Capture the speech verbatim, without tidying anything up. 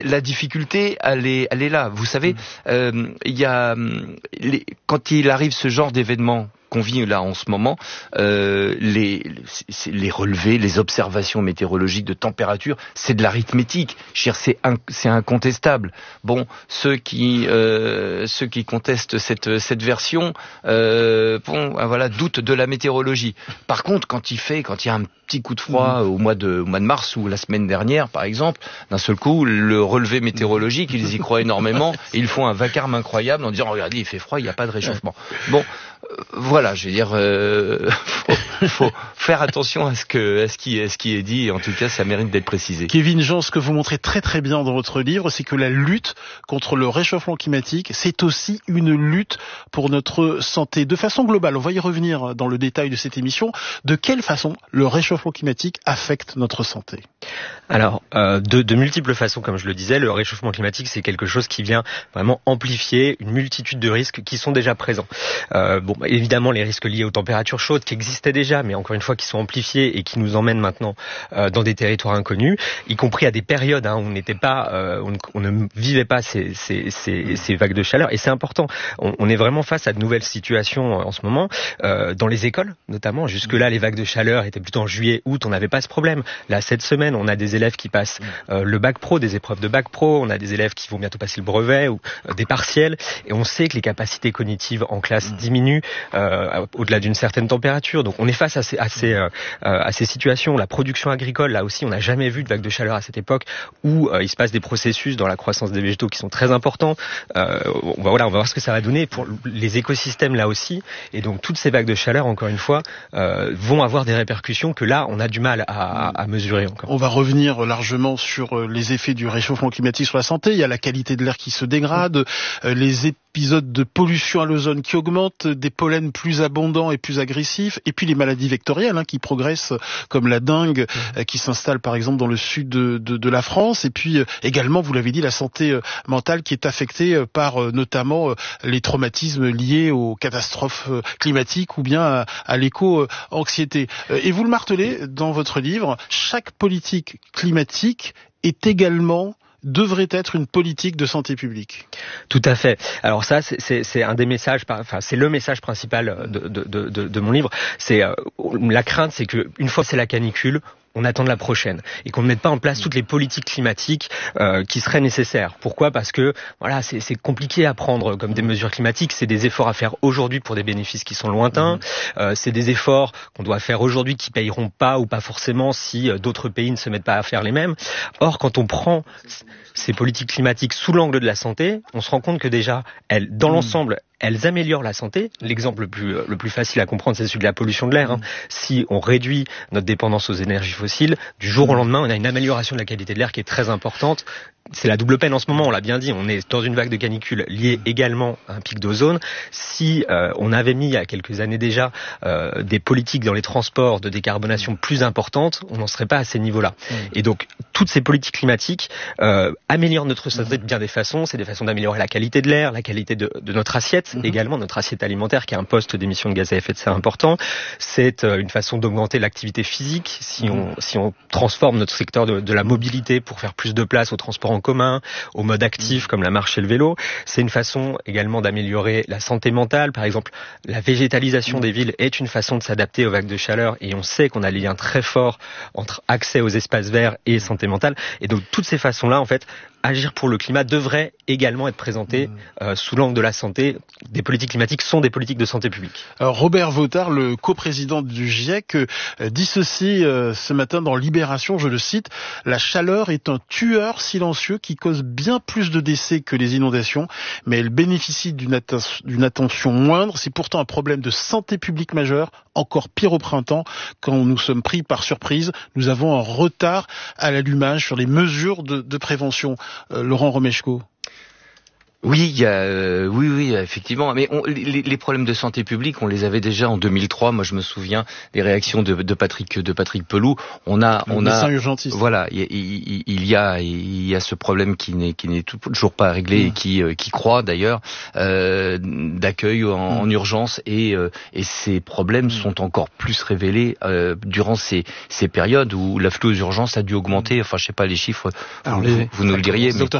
la difficulté, elle est, elle est là. Vous savez, euh, il y a les, quand il arrive ce genre d'événement qu'on vit là en ce moment, euh, les, les relevés, les observations météorologiques de température, c'est de l'arithmétique. Je veux dire, c'est, un, c'est incontestable. Bon, ceux qui, euh, ceux qui contestent cette, cette version, euh, bon, voilà, doutent de la météorologie. Par contre, quand il fait, quand il y a un petit coup de froid mmh. au mois de, au mois de mars ou la semaine dernière, par exemple, d'un seul coup, le relevé météorologique, ils y croient énormément et ils font un vacarme incroyable en disant, regardez, il fait froid, il n'y a pas de réchauffement. Bon, euh, voilà, je veux dire, euh, faut, faut faire attention à ce que, à ce qui, à ce qui est dit. Et en tout cas, ça mérite d'être précisé. Kevin Jean, ce que vous montrez très très bien dans votre livre, c'est que la lutte contre le réchauffement climatique, c'est aussi une lutte pour notre santé. De façon globale, on va y revenir dans le détail de cette émission. De quelle façon le réchauffement climatique affecte notre santé ? Alors, euh, de, de multiples façons, comme je le disais, le réchauffement climatique, c'est quelque chose qui vient vraiment amplifier une multitude de risques qui sont déjà présents. Euh, bon, bah, évidemment, les risques liés aux températures chaudes qui existaient déjà, mais encore une fois, qui sont amplifiés et qui nous emmènent maintenant euh, dans des territoires inconnus, y compris à des périodes hein, où on n'était pas, euh, on, on ne vivait pas ces, ces, ces, ces vagues de chaleur. Et c'est important. On, on est vraiment face à de nouvelles situations en ce moment, euh, dans les écoles notamment. Jusque-là, les vagues de chaleur étaient plutôt en juillet, août. On n'avait pas ce problème. Là, cette semaine, on a des élèves qui passent euh, le bac pro, des épreuves de bac pro. On a des élèves qui vont bientôt passer le brevet ou euh, des partiels. Et on sait que les capacités cognitives en classe diminuent euh, au-delà d'une certaine température. Donc, on est face à ces, à ces, euh, à ces situations. La production agricole, là aussi, on n'a jamais vu de vague de chaleur à cette époque où euh, il se passe des processus dans la croissance des végétaux qui sont très importants. Euh, on va, voilà, on va voir ce que ça va donner pour les écosystèmes là aussi. Et donc, toutes ces vagues de chaleur, encore une fois, euh, vont avoir des répercussions que là, on a du mal à, à mesurer encore. On va revenir largement sur les effets du réchauffement climatique sur la santé. Il y a la qualité de l'air qui se dégrade, les épisodes de pollution à l'ozone qui augmentent, des pollens plus abondants et plus agressifs, et puis les maladies vectorielles hein, qui progressent comme la dengue, mmh. qui s'installe par exemple dans le sud de, de, de la France, et puis également, vous l'avez dit, la santé mentale qui est affectée par notamment les traumatismes liés aux catastrophes climatiques ou bien à, à l'éco-anxiété. Et vous le martelez dans votre livre, chaque politique climatique est également devrait être une politique de santé publique. Tout à fait. Alors ça, c'est, c'est, c'est un des messages, enfin c'est le message principal de, de, de, de mon livre. C'est euh, la crainte, c'est que une fois c'est la canicule, on attend de la prochaine et qu'on ne mette pas en place toutes les politiques climatiques euh, qui seraient nécessaires. Pourquoi ? Parce que voilà, c'est, c'est compliqué à prendre comme des mesures climatiques. C'est des efforts à faire aujourd'hui pour des bénéfices qui sont lointains. Euh, c'est des efforts qu'on doit faire aujourd'hui qui payeront pas ou pas forcément si euh, d'autres pays ne se mettent pas à faire les mêmes. Or, quand on prend ces politiques climatiques sous l'angle de la santé, on se rend compte que déjà, elles, dans mmh. l'ensemble, elles améliorent la santé. L'exemple le plus, le plus facile à comprendre, c'est celui de la pollution de l'air. Hein. Si on réduit notre dépendance aux énergies fossiles, du jour au lendemain, on a une amélioration de la qualité de l'air qui est très importante. C'est la double peine en ce moment, on l'a bien dit, on est dans une vague de canicule liée également à un pic d'ozone. Si euh, on avait mis il y a quelques années déjà euh, des politiques dans les transports de décarbonation plus importantes, on n'en serait pas à ces niveaux-là. Mmh. Et donc, toutes ces politiques climatiques euh, améliorent notre santé de bien des façons. C'est des façons d'améliorer la qualité de l'air, la qualité de, de notre assiette, mmh. également notre assiette alimentaire qui a un poste d'émission de gaz à effet de serre important. C'est euh, une façon d'augmenter l'activité physique. Si mmh. on, si on transforme notre secteur de, de la mobilité pour faire plus de place au transport en commun, au mode actif comme la marche et le vélo. C'est une façon également d'améliorer la santé mentale. Par exemple, la végétalisation des villes est une façon de s'adapter aux vagues de chaleur et on sait qu'on a des liens très forts entre accès aux espaces verts et santé mentale. Et donc, toutes ces façons-là, en fait, agir pour le climat devrait également être présenté euh, sous l'angle de la santé. Des politiques climatiques sont des politiques de santé publique. Alors Robert Vautard, le coprésident du GIEC, euh, dit ceci euh, ce matin dans Libération, je le cite, « La chaleur est un tueur silencieux qui cause bien plus de décès que les inondations, mais elle bénéficie d'une, atten- d'une attention moindre. C'est pourtant un problème de santé publique majeur, encore pire au printemps, quand nous sommes pris par surprise. Nous avons un retard à l'allumage sur les mesures de, de prévention. » Euh, Laurent Romeshko. Oui, il y a, euh, oui, oui, effectivement. Mais on, les, les problèmes de santé publique, on les avait déjà en deux mille trois. Moi, je me souviens des réactions de, de Patrick, de Patrick Pelloux. On a, Le on médecin a, urgentiste. voilà, il, il, il y a, il y a ce problème qui n'est, qui n'est toujours pas réglé mmh. et qui, euh, qui croît d'ailleurs, euh, d'accueil en, mmh. en urgence et, euh, et ces problèmes mmh. sont encore plus révélés euh, durant ces, ces périodes où l'afflux aux urgences a dû augmenter. Enfin, je sais pas les chiffres. Alors, vous, les, vous nous le diriez. Mais...